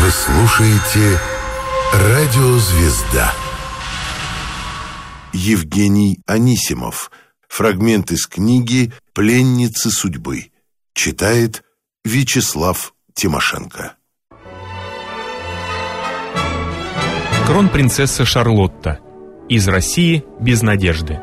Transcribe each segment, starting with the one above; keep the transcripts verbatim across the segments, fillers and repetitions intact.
Вы слушаете «Радио Звезда». Евгений Анисимов. Фрагмент из книги «Пленницы судьбы». Читает Вячеслав Тимошенко. Кронпринцесса Шарлотта. Из России без надежды.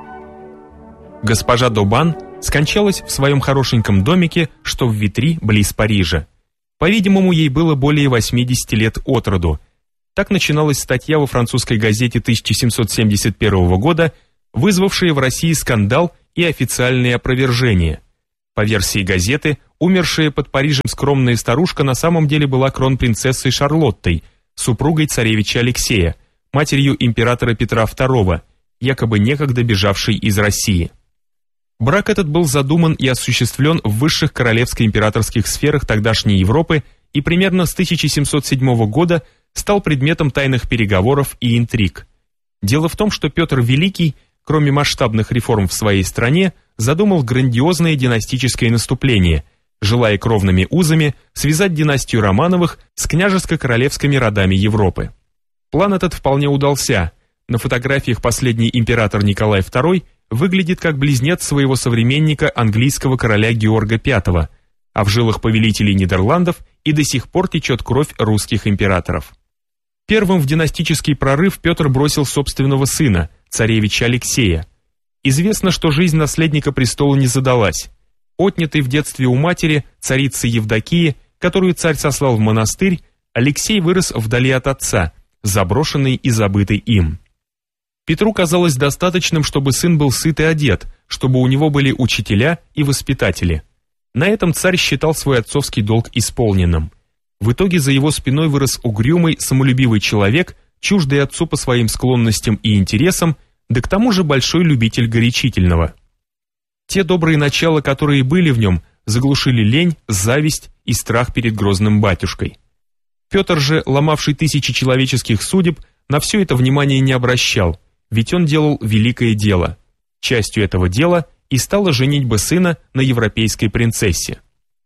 Госпожа Добан скончалась в своем хорошеньком домике, что в Витри, близ Парижа. По-видимому, ей было более восьмидесяти лет от роду. Так начиналась статья во французской газете тысяча семьсот семьдесят первого года, вызвавшая в России скандал и официальные опровержения. По версии газеты, умершая под Парижем скромная старушка на самом деле была кронпринцессой Шарлоттой, супругой царевича Алексея, матерью императора Петра второго, якобы некогда бежавшей из России. Брак этот был задуман и осуществлен в высших королевско-императорских сферах тогдашней Европы и примерно с тысяча семьсот седьмого года стал предметом тайных переговоров и интриг. Дело в том, что Петр Великий, кроме масштабных реформ в своей стране, задумал грандиозное династическое наступление, желая кровными узами связать династию Романовых с княжеско-королевскими родами Европы. План этот вполне удался. На фотографиях последний император Николай второй выглядит как близнец своего современника английского короля Георга пятого, а в жилах повелителей Нидерландов и до сих пор течет кровь русских императоров. Первым в династический прорыв Петр бросил собственного сына, царевича Алексея. Известно, что жизнь наследника престола не задалась. Отнятый в детстве у матери, царицы Евдокии, которую царь сослал в монастырь, Алексей вырос вдали от отца, заброшенный и забытый им. Петру казалось достаточным, чтобы сын был сыт и одет, чтобы у него были учителя и воспитатели. На этом царь считал свой отцовский долг исполненным. В итоге за его спиной вырос угрюмый, самолюбивый человек, чуждый отцу по своим склонностям и интересам, да к тому же большой любитель горячительного. Те добрые начала, которые были в нем, заглушили лень, зависть и страх перед грозным батюшкой. Петр же, ломавший тысячи человеческих судеб, на все это внимание не обращал, ведь он делал великое дело. Частью этого дела и стала женитьба сына на европейской принцессе.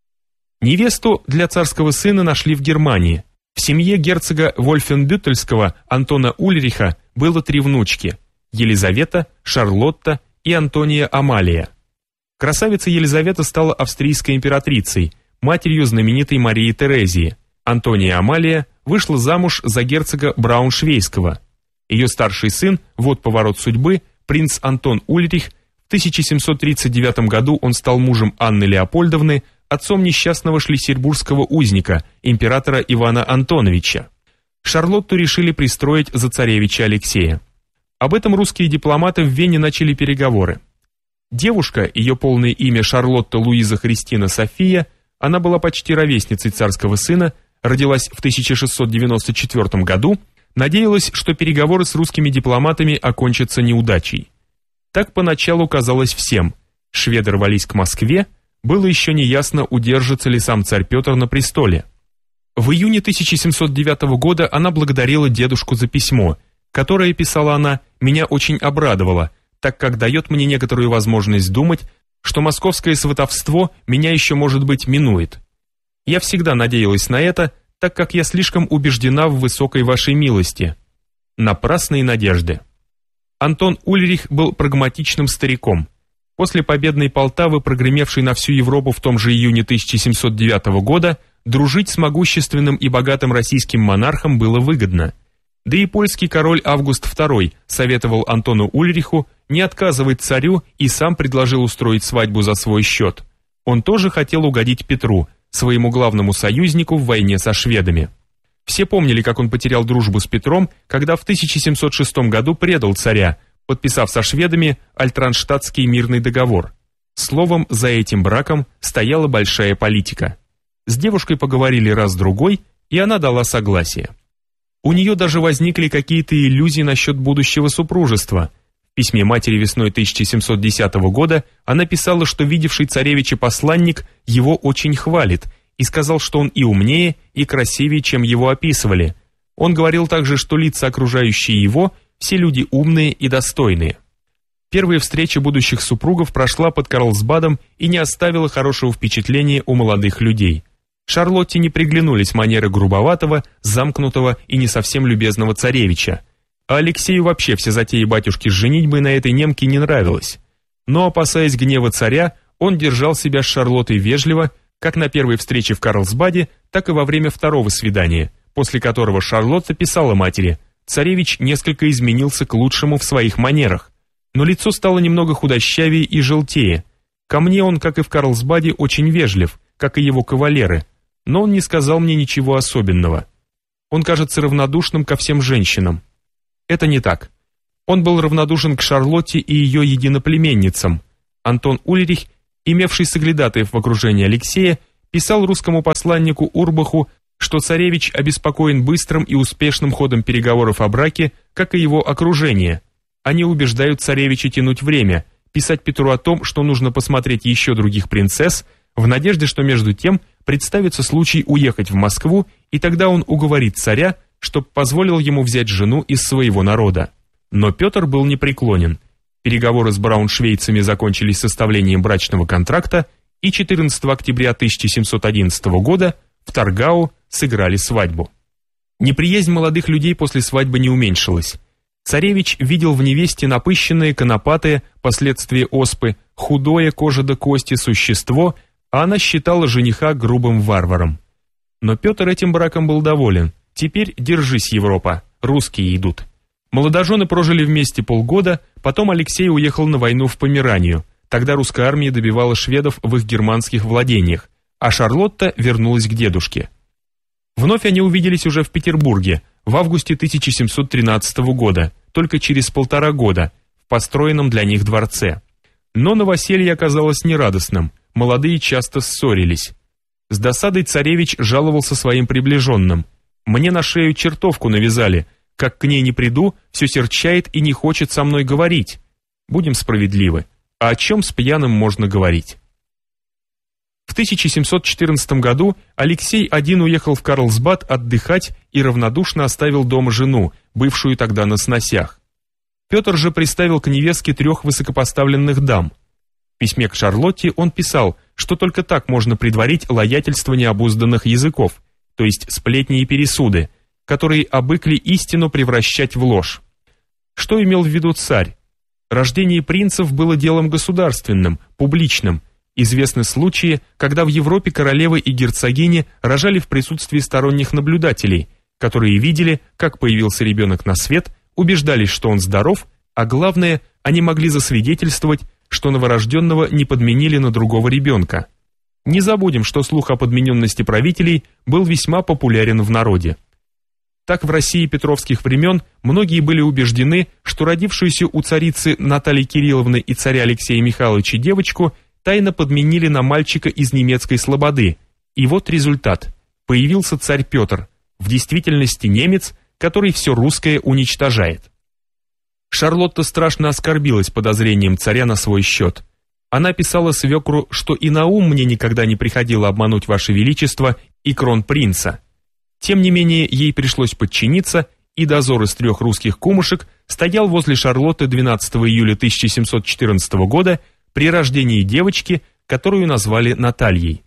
Невесту для царского сына нашли в Германии. В семье герцога Вольфенбюттельского Антона Ульриха было три внучки – Елизавета, Шарлотта и Антония Амалия. Красавица Елизавета стала австрийской императрицей, матерью знаменитой Марии Терезии. Антония Амалия вышла замуж за герцога Брауншвейского. Ее старший сын, вот поворот судьбы, принц Антон Ульрих, в тысяча семьсот тридцать девятом году он стал мужем Анны Леопольдовны, отцом несчастного шлиссельбургского узника, императора Ивана Антоновича. Шарлотту решили пристроить за царевича Алексея. Об этом русские дипломаты в Вене начали переговоры. Девушка, ее полное имя Шарлотта Луиза Христина София, она была почти ровесницей царского сына, родилась в тысяча шестьсот девяносто четвёртом году, надеялась, что переговоры с русскими дипломатами окончатся неудачей. Так поначалу казалось всем. Шведы рвались к Москве, было еще неясно, удержится ли сам царь Петр на престоле. В июне тысяча семьсот девятого года она благодарила дедушку за письмо, которое, писала она, меня очень обрадовало, так как дает мне некоторую возможность думать, что московское сватовство меня еще, может быть, минует. Я всегда надеялась на это, так как я слишком убеждена в высокой вашей милости. Напрасные надежды. Антон Ульрих был прагматичным стариком. После победной Полтавы, прогремевшей на всю Европу в том же июне тысяча семьсот девятого года, дружить с могущественным и богатым российским монархом было выгодно. Да и польский король Август второй советовал Антону Ульриху не отказывать царю и сам предложил устроить свадьбу за свой счет. Он тоже хотел угодить Петру, своему главному союзнику в войне со шведами. Все помнили, как он потерял дружбу с Петром, когда в тысяча семьсот шестом году предал царя, подписав со шведами Альтранштадтский мирный договор. Словом, за этим браком стояла большая политика. С девушкой поговорили раз-другой, и она дала согласие. У нее даже возникли какие-то иллюзии насчет будущего супружества. В письме матери весной тысяча семьсот десятого года она писала, что видевший царевича посланник его очень хвалит, и сказал, что он и умнее, и красивее, чем его описывали. Он говорил также, что лица, окружающие его, все люди умные и достойные. Первая встреча будущих супругов прошла под Карлсбадом и не оставила хорошего впечатления у молодых людей. Шарлотте не приглянулись манеры грубоватого, замкнутого и не совсем любезного царевича, а Алексею вообще все затеи батюшки с женитьбой на этой немке не нравилось. Но, опасаясь гнева царя, он держал себя с Шарлоттой вежливо, как на первой встрече в Карлсбаде, так и во время второго свидания, после которого Шарлотта писала матери: «Царевич несколько изменился к лучшему в своих манерах, но лицо стало немного худощавее и желтее. Ко мне он, как и в Карлсбаде, очень вежлив, как и его кавалеры, но он не сказал мне ничего особенного. Он кажется равнодушным ко всем женщинам». Это не так. Он был равнодушен к Шарлотте и ее единоплеменницам. Антон Ульрих, имевший соглядатаев в окружении Алексея, писал русскому посланнику Урбаху, что царевич обеспокоен быстрым и успешным ходом переговоров о браке, как и его окружение. Они убеждают царевича тянуть время, писать Петру о том, что нужно посмотреть еще других принцесс, в надежде, что между тем представится случай уехать в Москву, и тогда он уговорит царя, чтоб позволил ему взять жену из своего народа. Но Петр был непреклонен. Переговоры с брауншвейцами закончились составлением брачного контракта, и четырнадцатого октября тысяча семьсот одиннадцатого года в Таргау сыграли свадьбу. Неприязнь молодых людей после свадьбы не уменьшилась. Царевич видел в невесте напыщенное, конопатое, последствия оспы, худое, кожа до кости существо, а она считала жениха грубым варваром. Но Петр этим браком был доволен. Теперь держись, Европа, русские идут. Молодожены прожили вместе полгода, потом Алексей уехал на войну в Померанию. Тогда русская армия добивала шведов в их германских владениях, а Шарлотта вернулась к дедушке. Вновь они увиделись уже в Петербурге, в августе тысяча семьсот тринадцатого года, только через полтора года, в построенном для них дворце. Но новоселье оказалось нерадостным, молодые часто ссорились. С досадой царевич жаловался своим приближенным: «Мне на шею чертовку навязали, как к ней не приду, все серчает и не хочет со мной говорить». Будем справедливы, а о чем с пьяным можно говорить? В тысяча семьсот четырнадцатом году Алексей один уехал в Карлсбад отдыхать и равнодушно оставил дома жену, бывшую тогда на сносях. Петр же приставил к невестке трех высокопоставленных дам. В письме к Шарлотте он писал, что только так можно предварить лоятельство необузданных языков, то есть сплетни и пересуды, которые обыкли истину превращать в ложь. Что имел в виду царь? Рождение принцев было делом государственным, публичным. Известны случаи, когда в Европе королевы и герцогини рожали в присутствии сторонних наблюдателей, которые видели, как появился ребенок на свет, убеждались, что он здоров, а главное, они могли засвидетельствовать, что новорожденного не подменили на другого ребенка. Не забудем, что слух о подмененности правителей был весьма популярен в народе. Так в России петровских времен многие были убеждены, что родившуюся у царицы Натальи Кирилловны и царя Алексея Михайловича девочку тайно подменили на мальчика из немецкой слободы. И вот результат. Появился царь Петр, в действительности немец, который все русское уничтожает. Шарлотта страшно оскорбилась подозрением царя на свой счет. Она писала свекру, что и на ум мне никогда не приходило обмануть ваше величество и кронпринца. Тем не менее, ей пришлось подчиниться, и дозор из трех русских кумушек стоял возле Шарлотты двенадцатого июля тысяча семьсот четырнадцатого года при рождении девочки, которую назвали Натальей.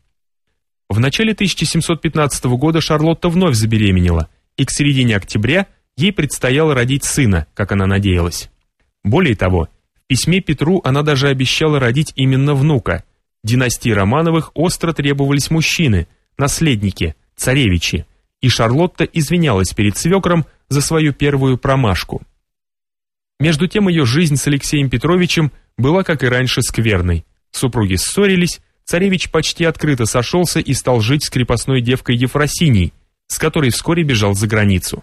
В начале тысяча семьсот пятнадцатого года Шарлотта вновь забеременела, и к середине октября ей предстояло родить сына, как она надеялась. Более того, в письме Петру она даже обещала родить именно внука. Династии Романовых остро требовались мужчины, наследники, царевичи, и Шарлотта извинялась перед свекром за свою первую промашку. Между тем ее жизнь с Алексеем Петровичем была, как и раньше, скверной. Супруги ссорились, царевич почти открыто сошелся и стал жить с крепостной девкой Ефросиньей, с которой вскоре бежал за границу.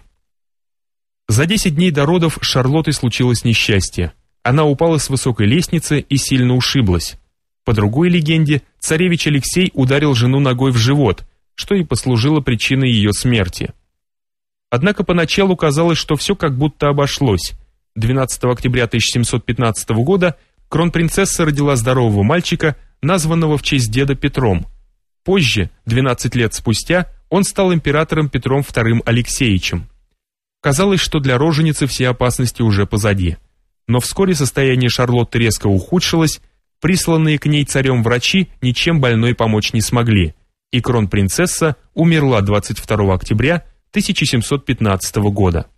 За десять дней до родов с Шарлоттой случилось несчастье. Она упала с высокой лестницы и сильно ушиблась. По другой легенде, царевич Алексей ударил жену ногой в живот, что и послужило причиной ее смерти. Однако поначалу казалось, что все как будто обошлось. двенадцатого октября тысяча семьсот пятнадцатого года кронпринцесса родила здорового мальчика, названного в честь деда Петром. Позже, двенадцать лет спустя, он стал императором Петром вторым Алексеевичем. Казалось, что для роженицы все опасности уже позади. Но вскоре состояние Шарлотты резко ухудшилось, присланные к ней царем врачи ничем больной помочь не смогли. и кронпринцесса умерла двадцать второго октября тысяча семьсот пятнадцатого года.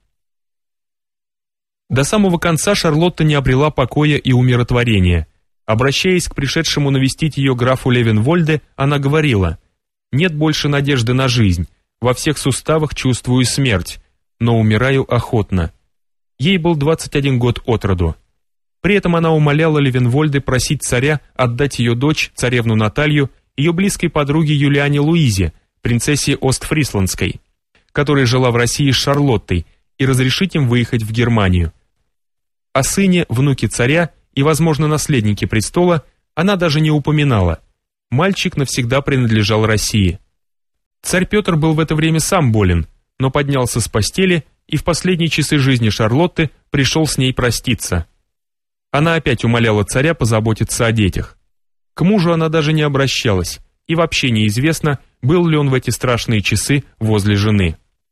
До самого конца Шарлотта не обрела покоя и умиротворения. Обращаясь к пришедшему навестить ее графу Левенвольде, она говорила: «Нет больше надежды на жизнь, во всех суставах чувствую смерть, но умираю охотно». Ей был двадцать один год от роду. При этом она умоляла Левенвольде просить царя отдать ее дочь, царевну Наталью, ее близкой подруге Юлиане Луизе, принцессе Остфрисландской, которая жила в России с Шарлоттой, и разрешить им выехать в Германию. О сыне, внуке царя и, возможно, наследнике престола она даже не упоминала. Мальчик навсегда принадлежал России. Царь Петр был в это время сам болен, но поднялся с постели и в последние часы жизни Шарлотты пришел с ней проститься. Она опять умоляла царя позаботиться о детях. К мужу она даже не обращалась, и вообще неизвестно, был ли он в эти страшные часы возле жены.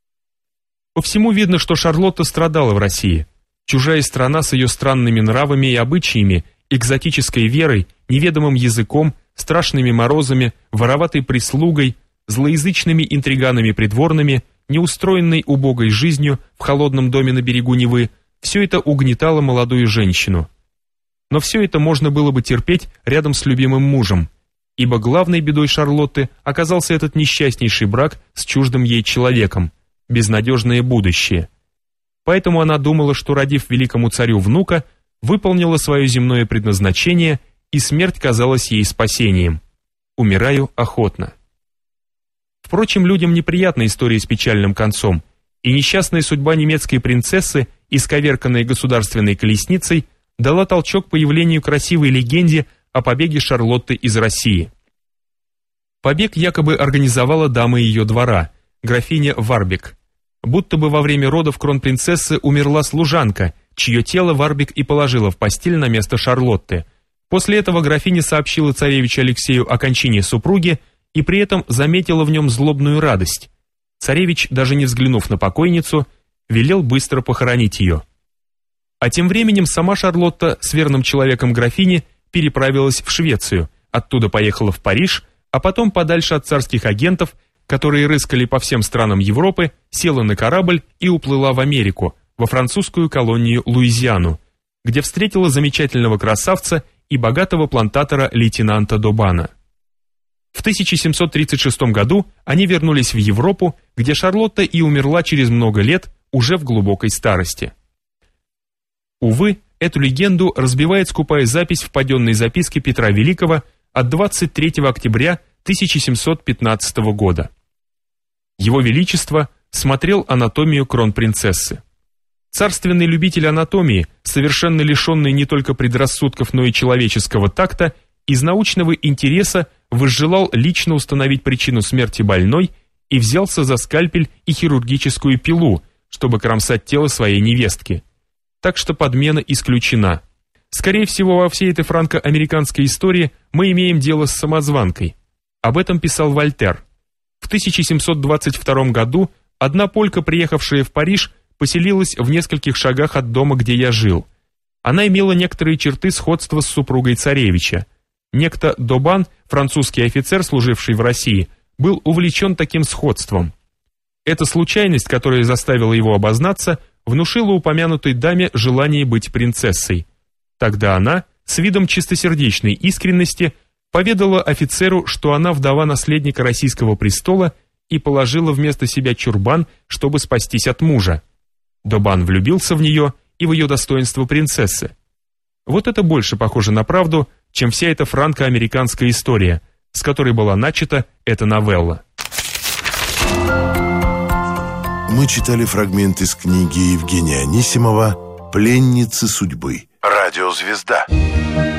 По всему видно, что Шарлотта страдала в России. Чужая страна с ее странными нравами и обычаями, экзотической верой, неведомым языком, страшными морозами, вороватой прислугой, злоязычными интриганами придворными, неустроенной убогой жизнью в холодном доме на берегу Невы, все это угнетало молодую женщину. Но все это можно было бы терпеть рядом с любимым мужем, ибо главной бедой Шарлотты оказался этот несчастнейший брак с чуждым ей человеком, безнадежное будущее. Поэтому она думала, что, родив великому царю внука, выполнила свое земное предназначение, и смерть казалась ей спасением. Умираю охотно. Впрочем, людям неприятна история с печальным концом, и несчастная судьба немецкой принцессы, исковерканной государственной колесницей, дала толчок появлению красивой легенде о побеге Шарлотты из России. Побег якобы организовала дама ее двора, графиня Варбек. Будто бы во время родов кронпринцессы умерла служанка, чье тело Варбек и положила в постель на место Шарлотты. После этого графиня сообщила царевичу Алексею о кончине супруги и при этом заметила в нем злобную радость. Царевич, даже не взглянув на покойницу, велел быстро похоронить ее. А тем временем сама Шарлотта с верным человеком графини переправилась в Швецию, оттуда поехала в Париж, а потом подальше от царских агентов, которые рыскали по всем странам Европы, села на корабль и уплыла в Америку, во французскую колонию Луизиану, где встретила замечательного красавца и богатого плантатора лейтенанта Добана. В тысяча семьсот тридцать шестом году они вернулись в Европу, где Шарлотта и умерла через много лет, уже в глубокой старости. Увы, эту легенду разбивает скупая запись в паденной записке Петра Великого от двадцать третьего октября тысяча семьсот пятнадцатого года. Его Величество смотрел анатомию кронпринцессы. Царственный любитель анатомии, совершенно лишенный не только предрассудков, но и человеческого такта, из научного интереса возжелал лично установить причину смерти больной и взялся за скальпель и хирургическую пилу, чтобы кромсать тело своей невестки. Так что подмена исключена. Скорее всего, во всей этой франко-американской истории мы имеем дело с самозванкой. Об этом писал Вольтер. В тысяча семьсот двадцать втором году одна полька, приехавшая в Париж, поселилась в нескольких шагах от дома, где я жил. Она имела некоторые черты сходства с супругой царевича. Некто Добан, французский офицер, служивший в России, был увлечен таким сходством. Эта случайность, которая заставила его обознаться, внушила упомянутой даме желание быть принцессой. Тогда она, с видом чистосердечной искренности, поведала офицеру, что она вдова наследника российского престола и положила вместо себя чурбан, чтобы спастись от мужа. Добан влюбился в нее и в ее достоинство принцессы. Вот это больше похоже на правду, чем вся эта франко-американская история, с которой была начата эта новелла. Мы читали фрагмент из книги Евгения Анисимова «Пленницы судьбы». Радиозвезда.